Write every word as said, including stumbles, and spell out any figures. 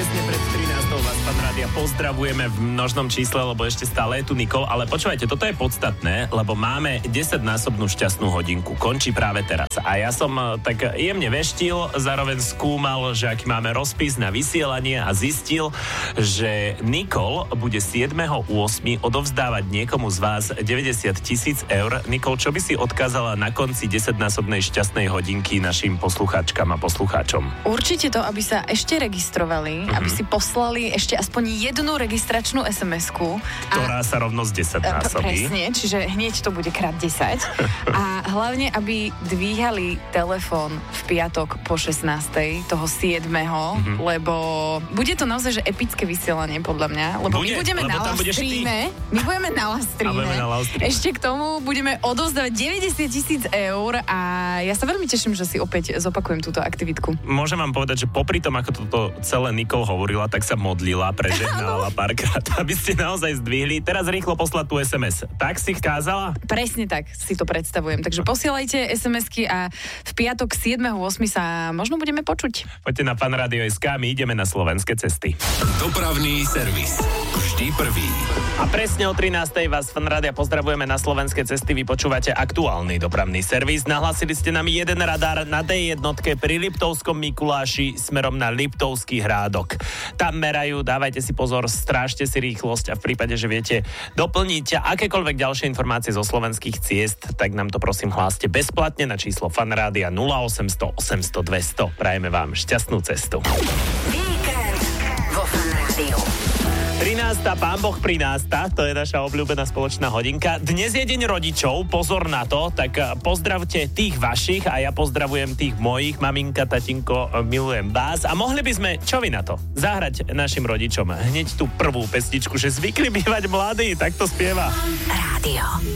Tesne pred trinástou vás, pán Rádia, pozdravujeme v množnom čísle, lebo ešte stále je tu Nikol, ale počúvajte, toto je podstatné, lebo máme desaťnásobnú šťastnú hodinku. Končí práve teraz. A ja som tak jemne veštil, zároveň skúmal, že aký máme rozpis na vysielanie a zistil, že Nikol bude siedmeho ôsmeho odovzdávať niekomu z vás deväťdesiat tisíc eur. Nikol, čo by si odkázala na konci desaťnásobnej šťastnej hodinky našim poslucháčkam a poslucháčom? Určite to, aby sa ešte registrovali, mm-hmm. aby si poslali ešte aspoň jednu registračnú es em esku. Ktorá a... sa rovno z desaťnásobí. Presne, čiže hneď to bude krát desať. A hlavne, aby dvíhali telefón v piatok po šestnástej, toho siedmeho, mm-hmm. lebo bude to naozaj, že epické vysielanie, podľa mňa, lebo bude, my budeme lebo na Lastríme. My budeme na Lastríme. Ešte k tomu budeme odovzdávať deväťdesiat tisíc eur a ja sa veľmi teším, že si opäť zopakujem túto aktivitku. Môžem vám povedať, že popri tom, ako toto celé Nikol hovorila, tak sa modlila, prežehnala párkrát, aby ste naozaj zdvihli. Teraz rýchlo poslať tú es em es. Tak si kázala? Presne tak si to predstavujem. Takže posielajte es em esky a v piatok siedmeho ôsmeho sa možno budeme počuť. Poďte na Fan Rádio bodka es ká, my ideme na slovenské cesty. Dopravný servis. Vždy prvý. A presne o trinástej vás Fan Rádia pozdravujeme na slovenské cesty. Vy počúvate aktuálny dopravný servis. Nahlásili ste nám jeden radár na dé jednotke pri Liptovskom Mikuláši smerom na Liptovský Hrádok. Tam merajú, dávajte si pozor, strážte si rýchlosť a v prípade, že viete doplniť akékoľvek ďalšie informácie zo slovenských ciest, tak nám to prosím hláste bezplatne na číslo Fan Rádia nula osemsto osemsto dvesto. Prajeme vám šťastnú cestu. Víkend vo Fan Rádiu. trinásta, Pán Boh prinásta, to je naša obľúbená spoločná hodinka. Dnes je deň rodičov, pozor na to, tak pozdravte tých vašich a ja pozdravujem tých mojich. Maminka, tatinko, milujem vás. A mohli by sme, čo vy na to, zahrať našim rodičom hneď tú prvú pesničku, že zvykli bývať mladí, tak to spieva. Rádio.